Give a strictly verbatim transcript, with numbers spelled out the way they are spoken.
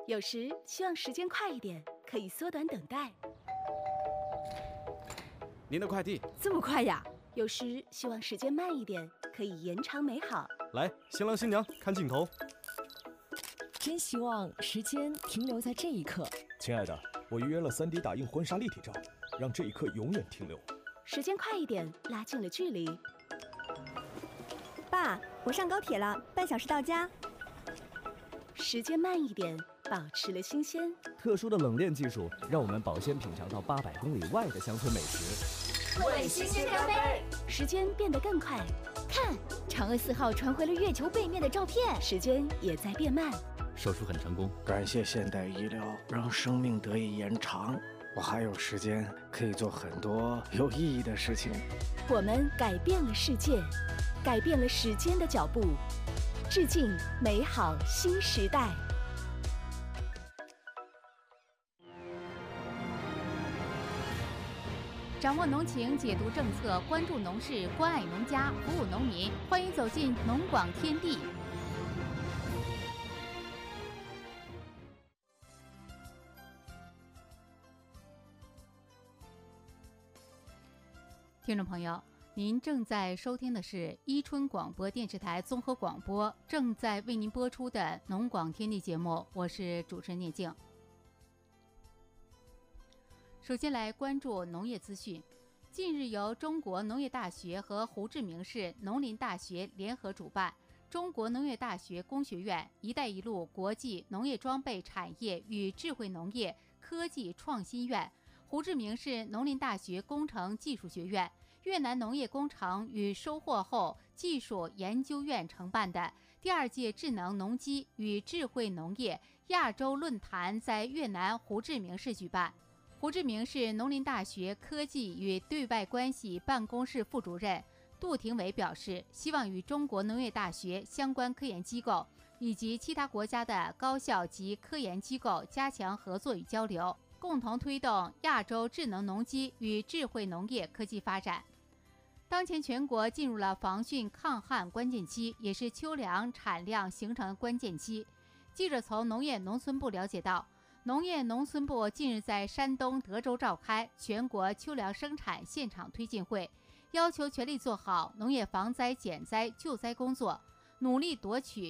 有时希望时间快一点，可以缩短等待。 您的快递这么快呀？ 有时希望时间慢一点，可以延长美好。 来，新郎新娘看镜头。 真希望时间停留在这一刻。 亲爱的，我预约了 三 D 打印婚纱立体照，让这一刻永远停留。 时间快一点，拉近了距离。 爸，我上高铁了，半小时到家。 时间慢一点，保持了新鲜。 特殊的冷链技术让我们保鲜品尝到八百公里外的乡村美食。 为新鲜干杯！ 时间变得更快， 看，嫦娥四号传回了月球背面的照片。 时间也在变慢。 手术很成功， 感谢现代医疗，让生命得以延长。我还有时间可以做很多有意义的事情。 我们改变了世界，改变了时间的脚步，致敬美好新时代。 掌握农情，解读政策，关注农事，关爱农家，服务农民。欢迎走进农广天地。听众朋友，您正在收听的是伊春广播电视台综合广播正在为您播出的农广天地节目，我是主持人聂静。首先来关注农业资讯。近日由中国农业大学和胡志明市农林大学联合主办，中国农业大学工学院“一带一路”国际农业装备产业与智慧农业科技创新院、胡志明市农林大学工程技术学院、越南农业工程与收获后技术研究院承办的第二届智能农机与智慧农业亚洲论坛在越南胡志明市举办。胡志明市农林大学科技与对外关系办公室副主任杜廷伟表示，希望与中国农业大学相关科研机构以及其他国家的高校及科研机构加强合作与交流，共同推动亚洲智能农机与智慧农业科技发展。当前全国进入了防汛抗旱关键期，也是秋粮产量形成关键期。记者从农业农村部了解到，农业农村部近日在山东德州召开全国秋粮生产现场推进会，要求全力做好农业防灾减灾救灾工作，努力夺取